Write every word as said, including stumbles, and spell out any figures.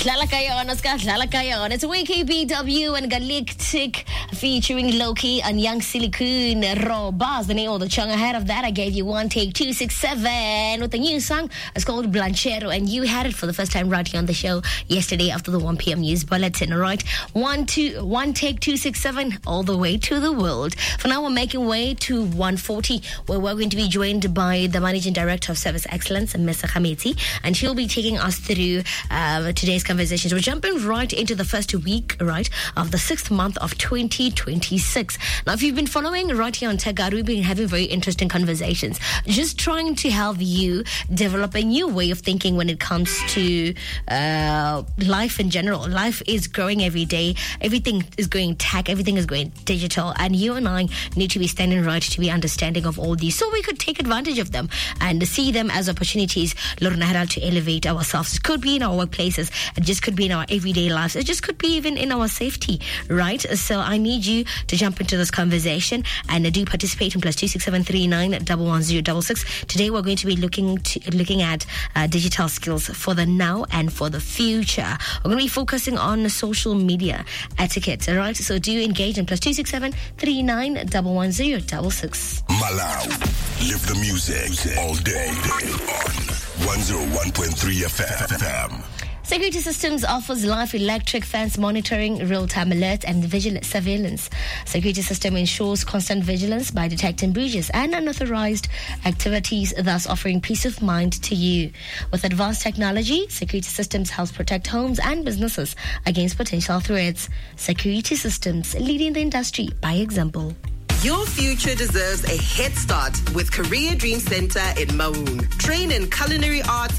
Dlala Kayon, Oscar Dlala Kayon. It's W K B W and Galactic featuring Loki and Young Silicon Robaz. The name of the song. Ahead of that, I gave you One Take two six seven with a new song. It's called Blanchero, and you had it for the first time right here on the show yesterday after the one p.m. news bulletin. All right, one two one take two six seven all the way to the world. For now, we're making way to one forty, where we're going to be joined by the Managing Director of Service Excellence, Miz Khameti, and she'll be taking us through uh, today's conversations. We're jumping right into the first week, right, of the sixth month of twenty twenty-six. Now, if you've been following right here on TechGuide, we've been having very interesting conversations, just trying to help you develop a new way of thinking when it comes to uh, life in general. Life is growing every day. Everything is going tech. Everything is going digital. And you and I need to be standing right to be understanding of all these so we could take advantage of them and see them as opportunities, Lorna, to elevate ourselves. It could be in our workplaces. It just could be in our everyday lives. It just could be even in our safety, right? So I need you to jump into this conversation and do participate in plus two six seven three nine one one zero six six. Today we're going to be looking to, looking at uh, digital skills for the now and for the future. We're going to be focusing on social media etiquette, all right? So do engage in plus two six seven three nine one one zero six six. Malau, live the music all day on one oh one point three F M. Security Systems offers live electric fence monitoring, real-time alerts, and visual surveillance. Security System ensures constant vigilance by detecting breaches and unauthorized activities, thus offering peace of mind to you. With advanced technology, Security Systems helps protect homes and businesses against potential threats. Security Systems, leading the industry by example. Your future deserves a head start with Career Dream Center in Maun. Train in culinary arts